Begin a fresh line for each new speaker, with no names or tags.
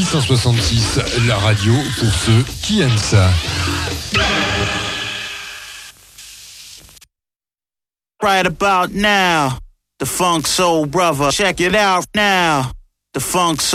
666, la radio pour ceux qui aiment ça.
Right about now, the Funk Soul Brother. Check it out now, the Funk Soul